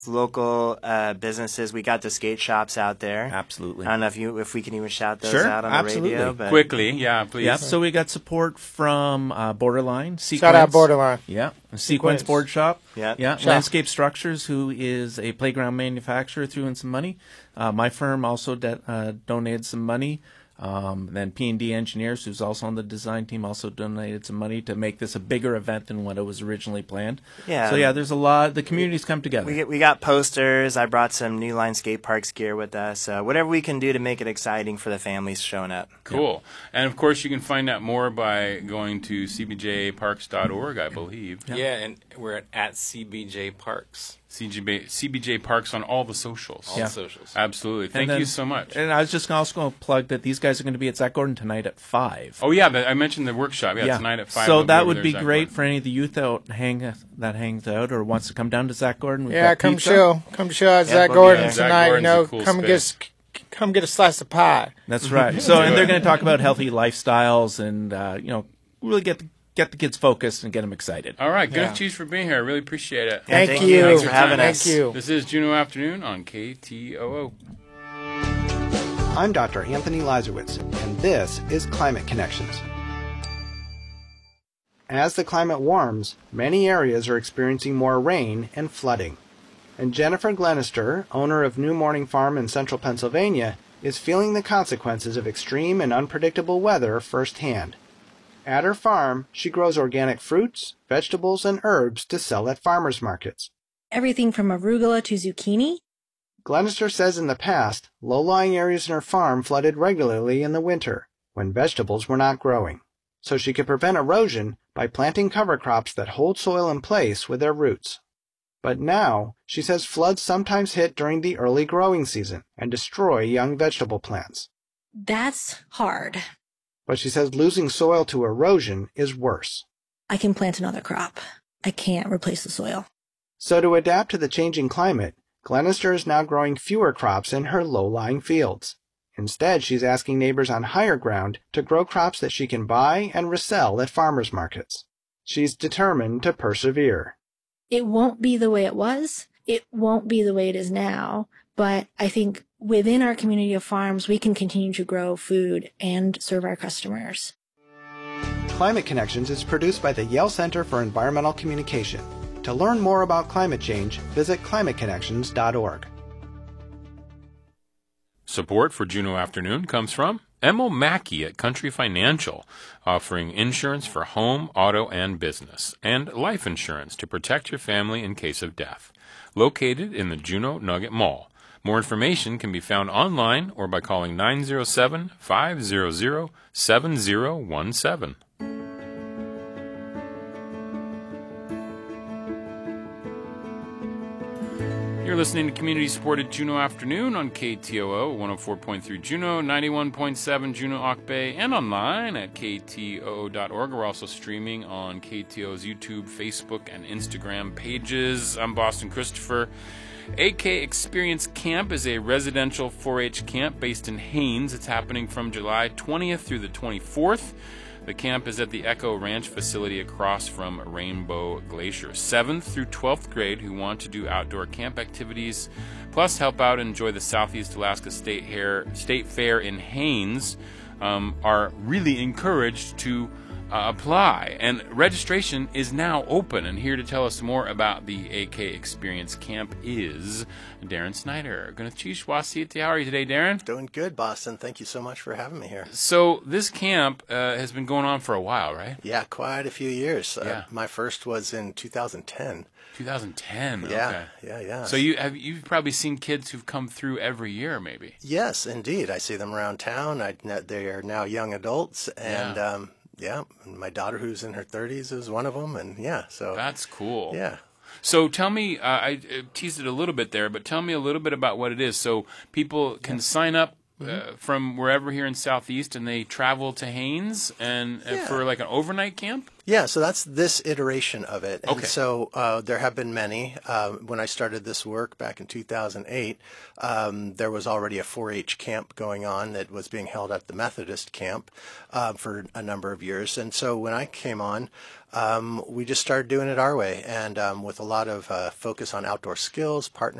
local businesses. We got the skate shops out there. Absolutely. I don't know if we can even shout those Sure, out on absolutely. the radio. But Quickly, yeah, please. Yeah, so we got support from Borderline, Sequence. Shout out Borderline. Yeah, Sequence Board Shop. Yeah. Landscape Structures, who is a playground manufacturer, threw in some money. My firm also donated some money. Then P&D Engineers, who's also on the design team, also donated some money to make this a bigger event than what it was originally planned. Yeah. So yeah, there's a lot. The community's come together. We got posters. I brought some New Line Skate Parks gear with us. Whatever we can do to make it exciting for the families showing up. Cool. And, of course, you can find out more by going to cbjparks.org, I believe. Yeah, and we're at CBJ Parks. CBJ Parks on all the socials. All the socials. Absolutely. Thank you so much. And I was just also going to plug that these guys are going to be at Zach Gordon tonight at 5. Oh, yeah, I mentioned the workshop. Yeah, tonight at 5. So that would be great for any of the youth that hangs out or wants to come down to Zach Gordon. Come show at Zach Gordon tonight. Cool come get a slice of pie. That's right. So, and they're going to talk about healthy lifestyles and really get the kids focused and get them excited. All right. Good cheese for being here. I really appreciate it. Thank you. Thanks for having us. Thank you. This is Juneau Afternoon on KTOO. I'm Dr. Anthony Lazarowitz, and this is Climate Connections. As the climate warms, many areas are experiencing more rain and flooding. And Jennifer Glenister, owner of New Morning Farm in central Pennsylvania, is feeling the consequences of extreme and unpredictable weather firsthand. At her farm, she grows organic fruits, vegetables, and herbs to sell at farmers markets. Everything from arugula to zucchini. Glenister says in the past, low-lying areas in her farm flooded regularly in the winter, when vegetables were not growing. So she could prevent erosion by planting cover crops that hold soil in place with their roots. But now, she says floods sometimes hit during the early growing season and destroy young vegetable plants. That's hard. But she says losing soil to erosion is worse. I can plant another crop. I can't replace the soil. So to adapt to the changing climate, Glenister is now growing fewer crops in her low-lying fields. Instead, she's asking neighbors on higher ground to grow crops that she can buy and resell at farmers markets. She's determined to persevere. It won't be the way it was. It won't be the way it is now. But I think within our community of farms, we can continue to grow food and serve our customers. Climate Connections is produced by the Yale Center for Environmental Communication. To learn more about climate change, visit climateconnections.org. Support for Juneau Afternoon comes from Emil Mackey at Country Financial, offering insurance for home, auto, and business, and life insurance to protect your family in case of death. Located in the Juneau Nugget Mall. More information can be found online or by calling 907-500-7017. You're listening to community-supported Juneau Afternoon on KTOO, 104.3 Juneau, 91.7 Juneau Auk Bay, and online at ktoo.org. We're also streaming on KTO's YouTube, Facebook, and Instagram pages. I'm Boston Christopher. AK Experience Camp is a residential 4-H camp based in Haines. It's happening from July 20th through the 24th. The camp is at the Echo Ranch facility across from Rainbow Glacier. 7th through 12th grade who want to do outdoor camp activities, plus help out and enjoy the Southeast Alaska State Fair in Haines, are really encouraged to apply. And registration is now open. And here to tell us more about the AK Experience Camp is Darren Snyder. How are you today, Darren? Doing good, Boston. Thank you so much for having me here. So this camp has been going on for a while, right? Yeah, quite a few years. Yeah. My first was in 2010. 2010. Yeah, okay. yeah. So you've probably seen kids who've come through every year, maybe. Yes, indeed. I see them around town. They are now young adults, and yeah, my daughter, who's in her 30s, is one of them, and so that's cool. Yeah. So tell me, I teased it a little bit there, but tell me a little bit about what it is, so people can sign up from wherever here in Southeast, and they travel to Haines and for like an overnight camp? Yeah, so that's this iteration of it. And Okay. so there have been many. When I started this work back in 2008, there was already a 4-H camp going on that was being held at the Methodist camp for a number of years. And so when I came on, we just started doing it our way, and with a lot of focus on outdoor skills, partner